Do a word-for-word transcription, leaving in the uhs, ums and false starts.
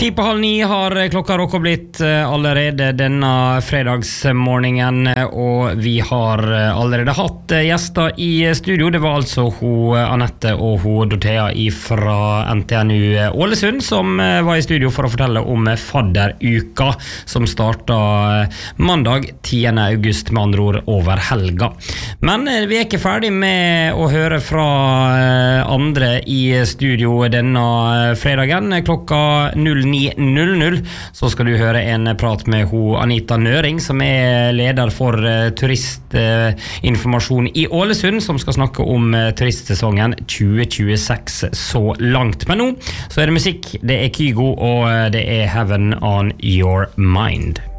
Ti på halv ni har klokka råkket blitt allerede denne fredagsmorgenen, og vi har allerede hatt gjester i studio. Det var altså hun Anette og hun Dorthea fra N T N U Ålesund som var i studio for å fortelle om fadderuka som startet mandag tiende august, med andre ord over helga. Men vi er ikke ferdig med å høre fra andre i studio denne fredagen. Klokka null ni null null så skal du høre en prat med ho Anita Nøring, som er leder for uh, turistinformasjon uh, i Ålesund, som skal snakke om uh, turistsesongen tjue tjueseks så langt. Men nå så er det musikk, det er Kygo, og uh, det er Heaven on Your Mind.